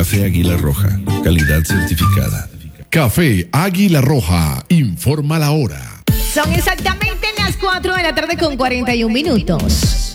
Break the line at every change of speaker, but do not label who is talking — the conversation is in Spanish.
Café Águila Roja, calidad certificada.
Café Águila Roja, informa la hora.
Son exactamente las 4 de la tarde con 41 minutos.